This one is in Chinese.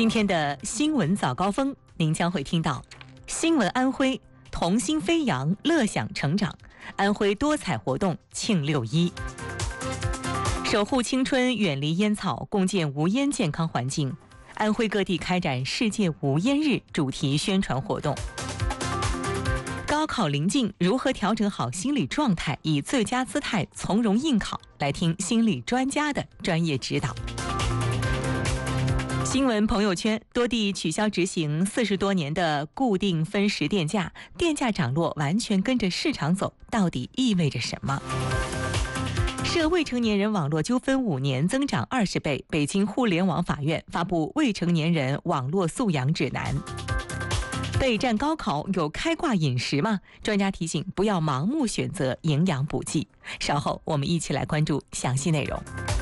今天的新闻早高峰，您将会听到：新闻安徽童心飞扬，乐享成长；安徽多彩活动庆6·1，守护青春，远离烟草，共建无烟健康环境。安徽各地开展世界无烟日主题宣传活动。高考临近，如何调整好心理状态，以最佳姿态从容应考？来听心理专家的专业指导。新闻朋友圈，多地取消执行40多年的固定分时电价，电价涨落完全跟着市场走，到底意味着什么？涉未成年人网络纠纷5年增长20倍，北京互联网法院发布未成年人网络素养指南。备战高考有开挂饮食吗？专家提醒不要盲目选择营养补剂。稍后我们一起来关注详细内容。